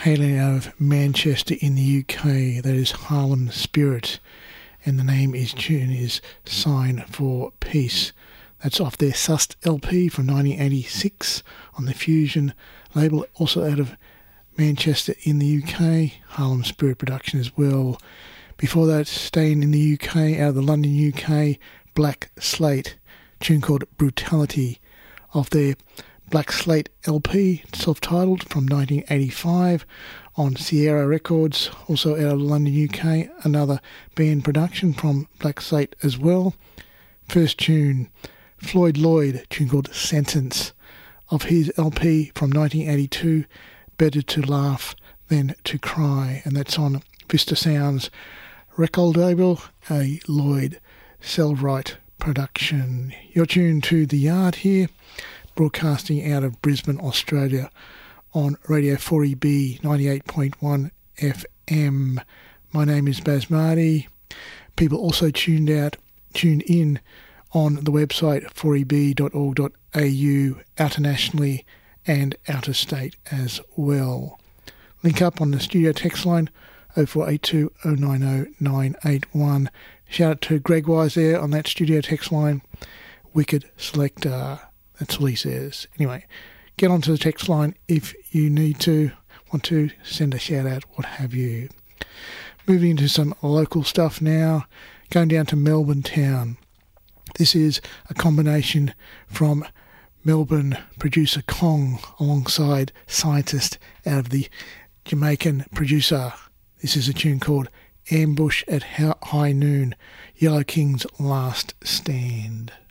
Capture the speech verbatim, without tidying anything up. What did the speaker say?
hailing out of Manchester in the U K. That is Harlem Spirit, and the name is tune is Sign for Peace. That's off their Sust L P from nineteen eighty-six on the Fusion label, also out of Manchester in the U K, Harlem Spirit production as well. Before that, staying in the U K, out of the London, U K, Black Slate, tune called Brutality, off their Black Slate L P, self-titled, from nineteen eighty-five on Sierra Records, also out of London, U K, another band production from Black Slate as well. First tune, Floyd Lloyd, tune called Sentence, of his L P from nineteen eighty-two, Better to Laugh Than to Cry, and that's on Vista Sounds record label, a Lloyd Sellwright production. You're tuned to The Yard here, broadcasting out of Brisbane, Australia, on Radio four E B ninety-eight point one F M. My name is Baz Marty. People also tuned out, tuned in on the website four e b dot org dot a u, internationally and out of state as well. Link up on the studio text line oh four eight two oh nine oh nine eight one. Shout out to Greg Wise there on that studio text line. Wicked selector. That's all he says. Anyway, get onto the text line if you need to, want to send a shout out, what have you. Moving into some local stuff now, going down to Melbourne town. This is a combination from Melbourne producer Kong alongside scientist out of the Jamaican producer. This is a tune called Ambush at High Noon, Yellow King's Last Stand.